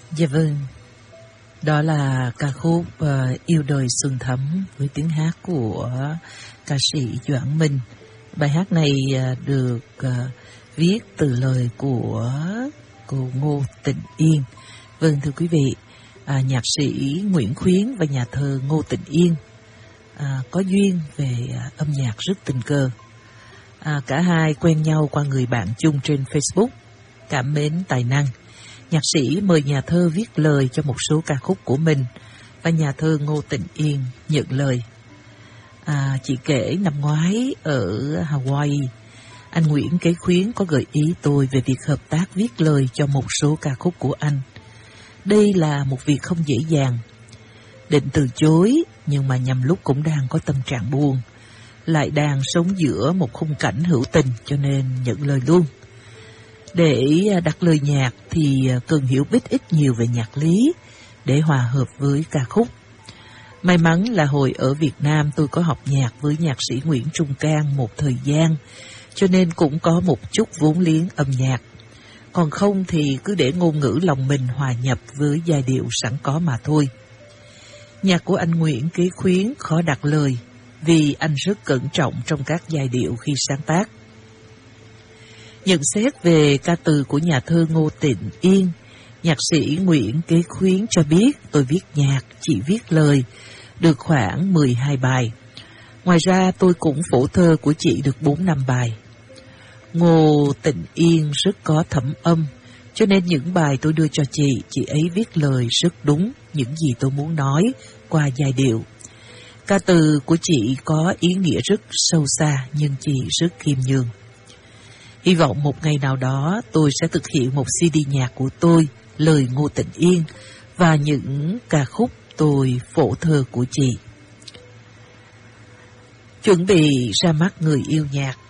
Dạ vâng, đó là ca khúc Yêu đời xuân thắm với tiếng hát của ca sĩ Doãn Minh. Bài hát này được viết từ lời của cô Ngô Tịnh Yên. Vâng thưa quý vị, nhạc sĩ Nguyễn Khuyến và nhà thơ Ngô Tịnh Yên có duyên về âm nhạc rất tình cờ. Cả hai quen nhau qua người bạn chung trên Facebook, cảm mến tài năng. Nhạc sĩ mời nhà thơ viết lời cho một số ca khúc của mình và nhà thơ Ngô Tịnh Yên nhận lời. Chị kể năm ngoái ở Hawaii, anh Nguyễn Kế Khuyến có gợi ý tôi về việc hợp tác viết lời cho một số ca khúc của anh. Đây là một việc không dễ dàng. Định từ chối, nhưng mà nhằm lúc cũng đang có tâm trạng buồn, lại đang sống giữa một khung cảnh hữu tình, cho nên nhận lời luôn. Để đặt lời nhạc thì cần hiểu biết ít nhiều về nhạc lý để hòa hợp với ca khúc. May mắn là hồi ở Việt Nam tôi có học nhạc với nhạc sĩ Nguyễn Trung Cang một thời gian, cho nên cũng có một chút vốn liếng âm nhạc. Còn không thì cứ để ngôn ngữ lòng mình hòa nhập với giai điệu sẵn có mà thôi. Nhạc của anh Nguyễn Kế Khuyến khó đặt lời vì anh rất cẩn trọng trong các giai điệu khi sáng tác. Nhận xét về ca từ của nhà thơ Ngô Tịnh Yên, nhạc sĩ Nguyễn Kế Khuyến cho biết tôi viết nhạc, chỉ viết lời, được khoảng 12 bài. Ngoài ra tôi cũng phổ thơ của chị được 4-5 bài. Ngô Tịnh Yên rất có thẩm âm, cho nên những bài tôi đưa cho chị ấy viết lời rất đúng những gì tôi muốn nói qua giai điệu. Ca từ của chị có ý nghĩa rất sâu xa, nhưng chị rất khiêm nhường. Hy vọng một ngày nào đó tôi sẽ thực hiện một CD nhạc của tôi, lời Ngô Tịnh Yên và những ca khúc tôi phổ thơ của chị. Chuẩn bị ra mắt người yêu nhạc.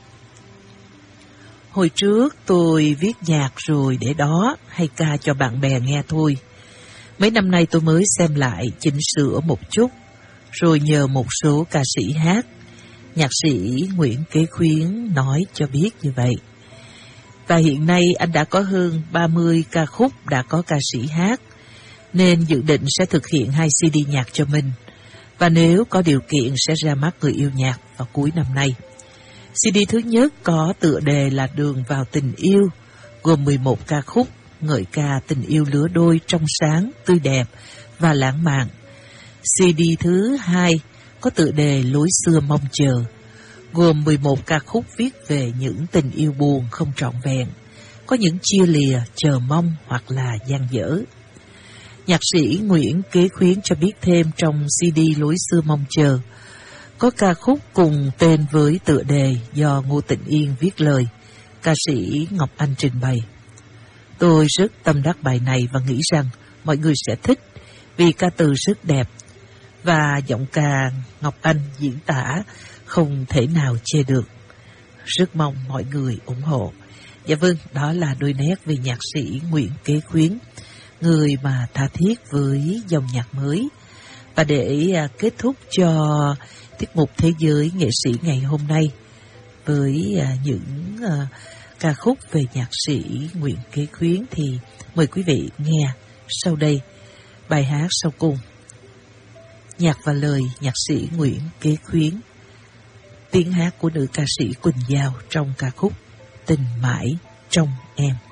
Hồi trước tôi viết nhạc rồi để đó hay ca cho bạn bè nghe thôi. Mấy năm nay tôi mới xem lại, chỉnh sửa một chút, rồi nhờ một số ca sĩ hát. Nhạc sĩ Nguyễn Kế Khuyến nói cho biết như vậy. Và hiện nay anh đã có hơn 30 ca khúc đã có ca sĩ hát, nên dự định sẽ thực hiện 2 CD nhạc cho mình. Và nếu có điều kiện sẽ ra mắt người yêu nhạc vào cuối năm nay. CD thứ nhất có tựa đề là Đường vào tình yêu, gồm 11 ca khúc ngợi ca tình yêu lứa đôi trong sáng, tươi đẹp và lãng mạn. CD thứ hai có tựa đề Lối xưa mong chờ, gồm 11 ca khúc viết về những tình yêu buồn không trọn vẹn, có những chia lìa, chờ mong hoặc là dang dở. Nhạc sĩ Nguyễn Kế Khuyến cho biết thêm trong CD Lối xưa mong chờ có ca khúc cùng tên với tựa đề do Ngô Tịnh Yên viết lời, ca sĩ Ngọc Anh trình bày. Tôi rất tâm đắc bài này và nghĩ rằng mọi người sẽ thích vì ca từ rất đẹp và giọng ca Ngọc Anh diễn tả không thể nào chê được. Rất mong mọi người ủng hộ. Dạ vâng, đó là đôi nét về nhạc sĩ Nguyễn Kế Khuyến, người mà tha thiết với dòng nhạc mới. Và để kết thúc cho tiết mục Thế giới nghệ sĩ ngày hôm nay với những ca khúc về nhạc sĩ Nguyễn Kế Khuyến thì mời quý vị nghe sau đây bài hát sau cùng. Nhạc và lời nhạc sĩ Nguyễn Kế Khuyến, tiếng hát của nữ ca sĩ Quỳnh Giao trong ca khúc Tình mãi trong em.